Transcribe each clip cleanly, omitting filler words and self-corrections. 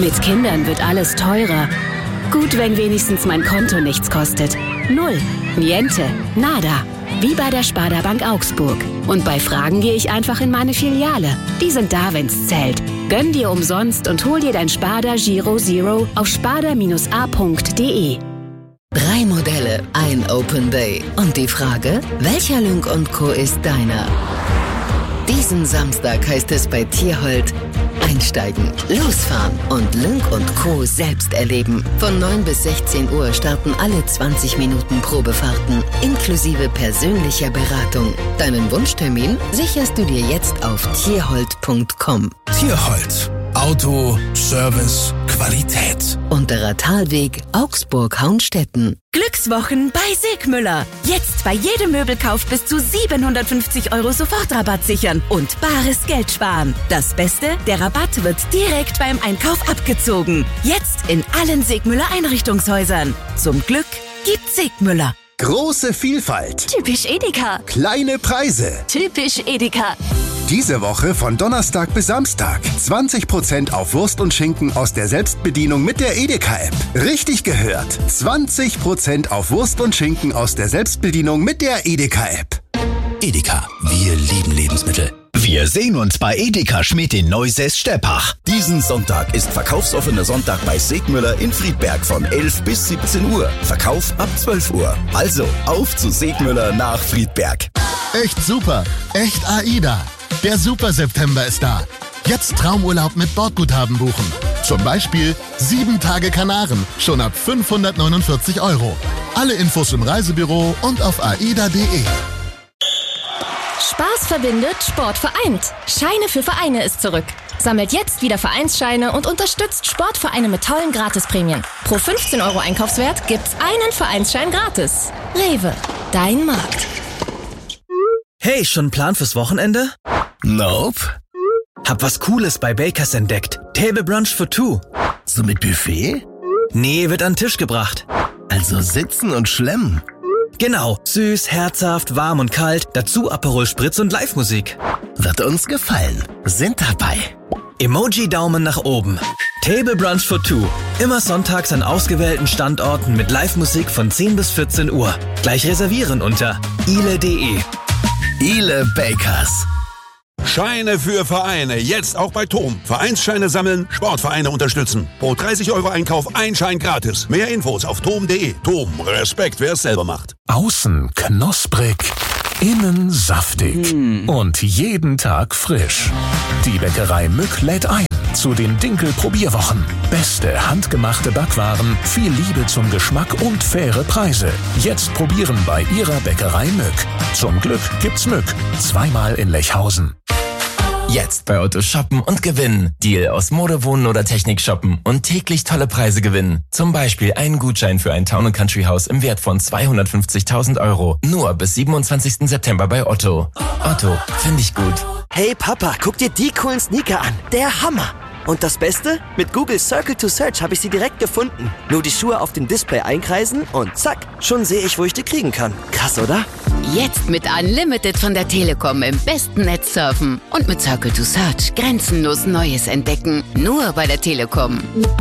Mit Kindern wird alles teurer. Gut, wenn wenigstens mein Konto nichts kostet. Null, niente, nada. Wie bei der Sparda Bank Augsburg. Und bei Fragen gehe ich einfach in meine Filiale. Die sind da, wenn's zählt. Gönn dir umsonst und hol dir dein Sparda Giro Zero auf sparda-a.de. 3 Modelle, ein Open Day. Und die Frage, welcher Lynk & Co. ist deiner? Diesen Samstag heißt es bei Tierhold einsteigen, losfahren und Lynk & Co. selbst erleben. Von 9 bis 16 Uhr starten alle 20 Minuten Probefahrten, inklusive persönlicher Beratung. Deinen Wunschtermin sicherst du dir jetzt auf tierhold.com. Tierhold. Auto, Service, Qualität. Unterer Talweg, Augsburg-Haunstetten. Glückswochen bei Segmüller. Jetzt bei jedem Möbelkauf bis zu 750 € Sofortrabatt sichern und bares Geld sparen. Das Beste, der Rabatt wird direkt beim Einkauf abgezogen. Jetzt in allen Segmüller Einrichtungshäusern. Zum Glück gibt's Segmüller. Große Vielfalt. Typisch Edeka. Kleine Preise. Typisch Edeka. Diese Woche von Donnerstag bis Samstag 20% auf Wurst und Schinken aus der Selbstbedienung mit der Edeka-App. Richtig gehört. 20% auf Wurst und Schinken aus der Selbstbedienung mit der Edeka-App. Edeka, wir lieben Lebensmittel. Wir sehen uns bei Edeka Schmidt in Neusäß-Steppach. Diesen Sonntag ist verkaufsoffener Sonntag bei Segmüller in Friedberg von 11 bis 17 Uhr. Verkauf ab 12 Uhr. Also auf zu Segmüller nach Friedberg. Echt super. Echt AIDA. Der Super September ist da. Jetzt Traumurlaub mit Bordguthaben buchen. Zum Beispiel 7 Tage Kanaren, schon ab 549 €. Alle Infos im Reisebüro und auf aida.de. Spaß verbindet, Sport vereint. Scheine für Vereine ist zurück. Sammelt jetzt wieder Vereinsscheine und unterstützt Sportvereine mit tollen Gratisprämien. Pro 15 € Einkaufswert gibt's einen Vereinsschein gratis. Rewe, dein Markt. Hey, schon ein Plan fürs Wochenende? Nope. Hab was Cooles bei Bakers entdeckt. Table Brunch for two. So mit Buffet? Nee, wird an den Tisch gebracht. Also sitzen und schlemmen. Genau, süß, herzhaft, warm und kalt, dazu Aperol Spritz und Live-Musik. Wird uns gefallen. Sind dabei. Emoji-Daumen nach oben. Table Brunch for two. Immer sonntags an ausgewählten Standorten mit Live-Musik von 10 bis 14 Uhr. Gleich reservieren unter ile.de. Ile Bakers. Scheine für Vereine, jetzt auch bei TOM. Vereinsscheine sammeln, Sportvereine unterstützen. Pro 30 € Einkauf ein Schein gratis. Mehr Infos auf tom.de. TOM, Respekt, wer es selber macht. Außen knusprig, innen saftig und jeden Tag frisch. Die Bäckerei Mück lädt ein zu den Dinkel-Probierwochen. Beste handgemachte Backwaren, viel Liebe zum Geschmack und faire Preise. Jetzt probieren bei Ihrer Bäckerei Mück. Zum Glück gibt's Mück. Zweimal in Lechhausen. Jetzt bei Otto shoppen und gewinnen. Deal aus Mode, Wohnen oder Technik shoppen und täglich tolle Preise gewinnen. Zum Beispiel einen Gutschein für ein Town & Country Haus im Wert von 250.000 €. Nur bis 27. September bei Otto. Otto, finde ich gut. Hey Papa, guck dir die coolen Sneaker an. Der Hammer. Und das Beste? Mit Google Circle to Search habe ich sie direkt gefunden. Nur die Schuhe auf dem Display einkreisen und zack, schon sehe ich, wo ich die kriegen kann. Krass, oder? Jetzt mit Unlimited von der Telekom im besten Netz surfen und mit Circle to Search grenzenlos Neues entdecken. Nur bei der Telekom.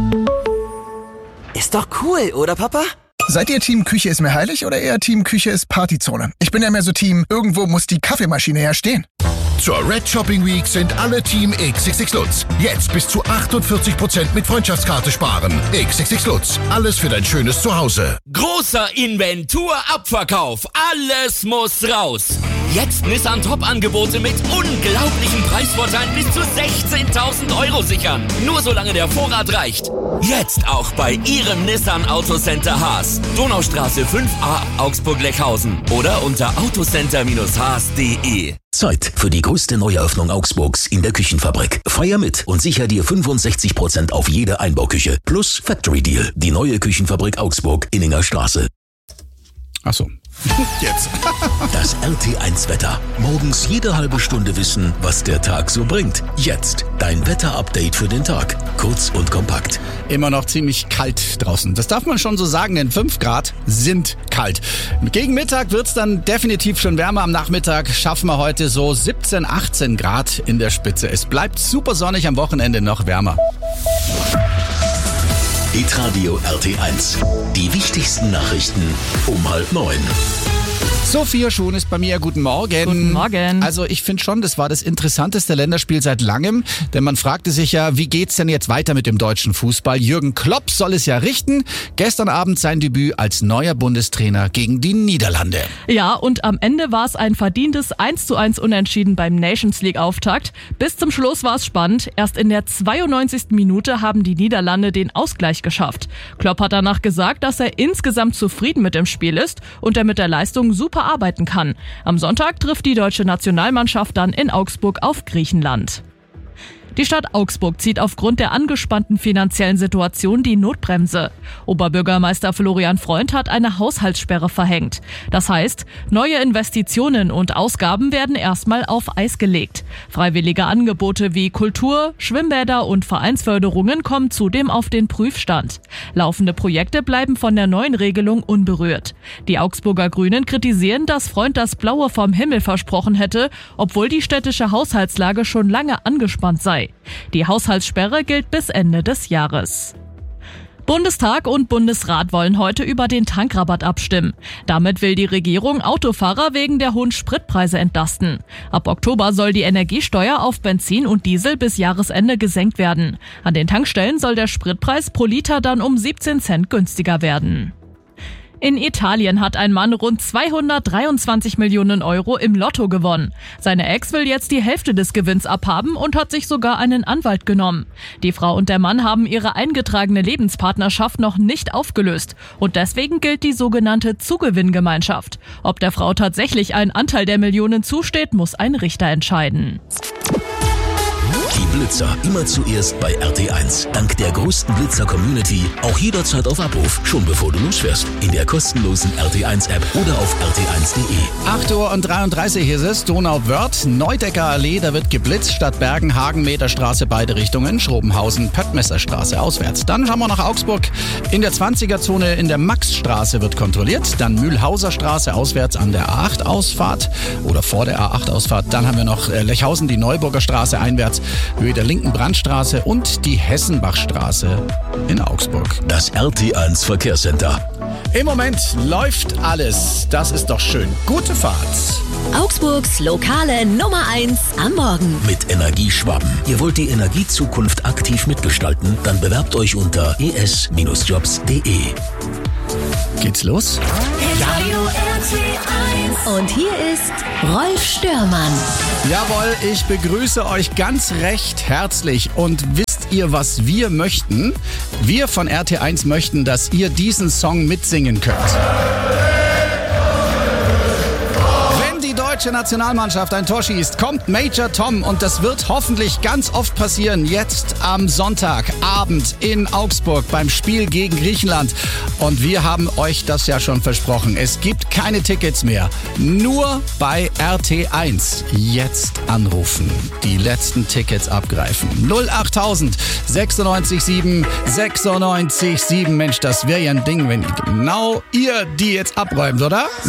Ist doch cool, oder Papa? Seid ihr Team Küche ist mir heilig oder eher Team Küche ist Partyzone? Ich bin ja mehr so Team, irgendwo muss die Kaffeemaschine ja stehen. Zur Red Shopping Week sind alle Team XXX Lutz. Jetzt bis zu 48% mit Freundschaftskarte sparen. XXX Lutz. Alles für dein schönes Zuhause. Großer Inventurabverkauf. Alles muss raus. Jetzt Nissan Top-Angebote mit unglaublichen Preisvorteilen bis zu 16.000 € sichern. Nur solange der Vorrat reicht. Jetzt auch bei Ihrem Nissan Autocenter Haas. Donaustraße 5a Augsburg-Lechhausen. Oder unter autocenter-haas.de. Zeit für die größte Neueröffnung Augsburgs in der Küchenfabrik. Feier mit und sicher dir 65% auf jede Einbauküche. Plus Factory Deal. Die neue Küchenfabrik Augsburg, Inninger Straße. Achso. Jetzt. Das RT1-Wetter. Morgens jede halbe Stunde wissen, was der Tag so bringt. Jetzt dein Wetter-Update für den Tag. Kurz und kompakt. Immer noch ziemlich kalt draußen. Das darf man schon so sagen, denn 5 Grad sind kalt. Gegen Mittag wird's dann definitiv schon wärmer. Am Nachmittag schaffen wir heute so 17, 18 Grad in der Spitze. Es bleibt super sonnig, am Wochenende noch wärmer. Hitradio RT1. Die wichtigsten Nachrichten um 8:30. Sophia Schon ist bei mir. Guten Morgen. Guten Morgen. Also ich finde schon, das war das interessanteste Länderspiel seit langem, denn man fragte sich ja, wie geht's denn jetzt weiter mit dem deutschen Fußball? Jürgen Klopp soll es ja richten. Gestern Abend sein Debüt als neuer Bundestrainer gegen die Niederlande. Ja, und am Ende war es ein verdientes 1:1 Unentschieden beim Nations League Auftakt. Bis zum Schluss war es spannend. Erst in der 92. Minute haben die Niederlande den Ausgleich geschafft. Klopp hat danach gesagt, dass er insgesamt zufrieden mit dem Spiel ist und er mit der Leistung super arbeiten kann. Am Sonntag trifft die deutsche Nationalmannschaft dann in Augsburg auf Griechenland. Die Stadt Augsburg zieht aufgrund der angespannten finanziellen Situation die Notbremse. Oberbürgermeister Florian Freund hat eine Haushaltssperre verhängt. Das heißt, neue Investitionen und Ausgaben werden erstmal auf Eis gelegt. Freiwillige Angebote wie Kultur, Schwimmbäder und Vereinsförderungen kommen zudem auf den Prüfstand. Laufende Projekte bleiben von der neuen Regelung unberührt. Die Augsburger Grünen kritisieren, dass Freund das Blaue vom Himmel versprochen hätte, obwohl die städtische Haushaltslage schon lange angespannt sei. Die Haushaltssperre gilt bis Ende des Jahres. Bundestag und Bundesrat wollen heute über den Tankrabatt abstimmen. Damit will die Regierung Autofahrer wegen der hohen Spritpreise entlasten. Ab Oktober soll die Energiesteuer auf Benzin und Diesel bis Jahresende gesenkt werden. An den Tankstellen soll der Spritpreis pro Liter dann um 17 Cent günstiger werden. In Italien hat ein Mann rund 223 Millionen Euro im Lotto gewonnen. Seine Ex will jetzt die Hälfte des Gewinns abhaben und hat sich sogar einen Anwalt genommen. Die Frau und der Mann haben ihre eingetragene Lebenspartnerschaft noch nicht aufgelöst und deswegen gilt die sogenannte Zugewinngemeinschaft. Ob der Frau tatsächlich ein Anteil der Millionen zusteht, muss ein Richter entscheiden. Die Blitzer immer zuerst bei RT1. Dank der größten Blitzer-Community auch jederzeit auf Abruf, schon bevor du losfährst. In der kostenlosen RT1-App oder auf rt1.de. 8:33 Uhr ist es, Donauwörth, Neudecker Allee, da wird geblitzt, statt Bergen, Hagen, Meterstraße, beide Richtungen, Schrobenhausen, Pöttmesserstraße auswärts. Dann schauen wir nach Augsburg. In der 20er-Zone in der Maxstraße wird kontrolliert, dann Mühlhauser Straße auswärts an der A8-Ausfahrt oder vor der A8-Ausfahrt. Dann haben wir noch Lechhausen, die Neuburger Straße einwärts, Höhe der linken Brandstraße und die Hessenbachstraße in Augsburg. Das RT1 Verkehrscenter. Im Moment läuft alles. Das ist doch schön. Gute Fahrt. Augsburgs lokale Nummer 1 am Morgen. Mit Energieschwaben. Ihr wollt die Energiezukunft aktiv mitgestalten? Dann bewerbt euch unter es-jobs.de. Geht's los? Und hier ist Rolf Störmann. Jawohl, ich begrüße euch ganz recht herzlich. Und wisst ihr, was wir möchten? Wir von RT1 möchten, dass ihr diesen Song mitsingen könnt. Die deutsche Nationalmannschaft ein Tor schießt, kommt Major Tom und das wird hoffentlich ganz oft passieren, jetzt am Sonntagabend in Augsburg beim Spiel gegen Griechenland. Und wir haben euch das ja schon versprochen. Es gibt keine Tickets mehr, nur bei RT1. Jetzt anrufen, die letzten Tickets abgreifen. 08000 96 7. Mensch, das wäre ja ein Ding, wenn genau ihr die jetzt abräumt, oder?